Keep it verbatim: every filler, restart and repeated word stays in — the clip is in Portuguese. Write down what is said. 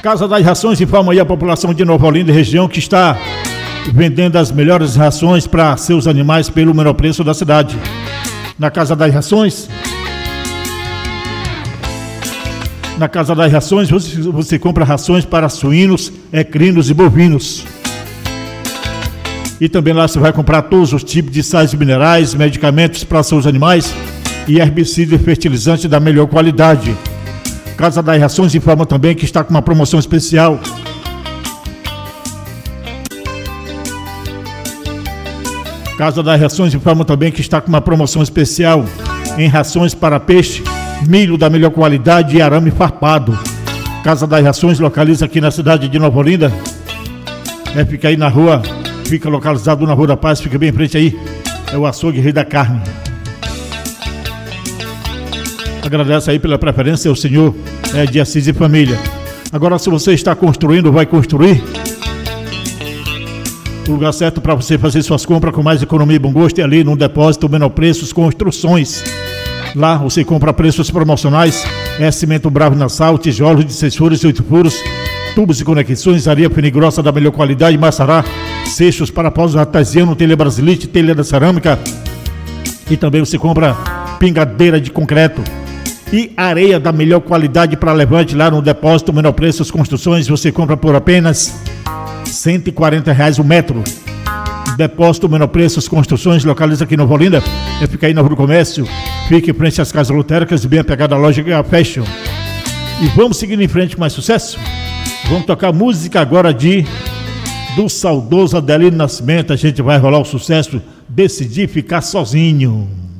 Casa das Rações informa aí a população de Nova Olinda e região que está vendendo as melhores rações para seus animais pelo menor preço da cidade. Na Casa das Rações, na Casa das Rações você, você compra rações para suínos, equinos e bovinos. E também lá você vai comprar todos os tipos de sais minerais, medicamentos para seus animais e herbicida e fertilizante da melhor qualidade. Casa das Rações informa também que está com uma promoção especial. Casa das Rações informa também que está com uma promoção especial em rações para peixe, milho da melhor qualidade e arame farpado. Casa das Rações localiza aqui na cidade de Nova Olinda. É, fica aí na rua, fica localizado na Rua da Paz, fica bem em frente aí. É o açougue Rei da Carne. Agradece aí pela preferência, o senhor é, de Assis e família. Agora, se você está construindo, vai construir, o lugar certo para você fazer suas compras com mais economia e bom gosto é ali no Depósito Menor Preços Construções. Lá você compra preços promocionais, é cimento bravo nassau, tijolos de seis furos e oito furos, tubos e conexões, areia fina e grossa da melhor qualidade, maçará, seixos, parafusos artesiano, telha brasilite, telha da cerâmica. E também você compra pingadeira de concreto e areia da melhor qualidade para levante lá no Depósito Menor Preços Construções. Você compra por apenas cento e quarenta reais o metro. Depósito Menor Preços Construções, localiza aqui em Nova Olinda. É, fica aí na Rua do Comércio, fica em frente às casas lotéricas e bem apegada à loja Fashion. E vamos seguindo em frente com mais sucesso. Vamos tocar música agora de do saudoso Adelino Nascimento. A gente vai rolar o sucesso Decidi Ficar Sozinho.